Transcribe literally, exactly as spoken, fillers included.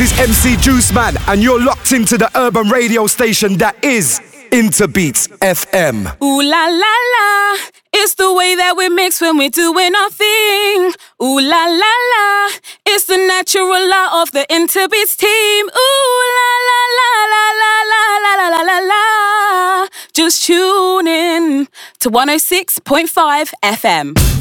is M C Juice Man, and you're locked into the urban radio station that is Interbeats F M. Ooh la la la, it's the way that we mix when we're doing our thing. Ooh la la la, it's the natural law of the Interbeats team. Ooh la la la la la la la la la la. Just tune in to one oh six point five F M.